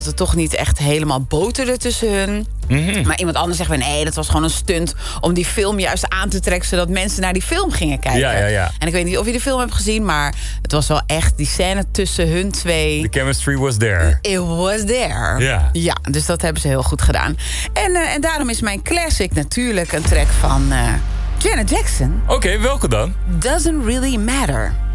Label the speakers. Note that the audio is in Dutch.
Speaker 1: dat het toch niet echt helemaal boterde tussen hun. Mm-hmm. Maar iemand anders zegt weer, nee, dat was gewoon een stunt om die film juist aan te trekken, zodat mensen naar die film gingen kijken.
Speaker 2: Ja.
Speaker 1: En ik weet niet of je de film hebt gezien, maar het was wel echt die scène tussen hun twee.
Speaker 2: The chemistry was there.
Speaker 1: It was there. Ja, dus dat hebben ze heel goed gedaan. En daarom is mijn classic natuurlijk een track van Janet Jackson.
Speaker 2: Oké, welke dan?
Speaker 1: Doesn't Really Matter.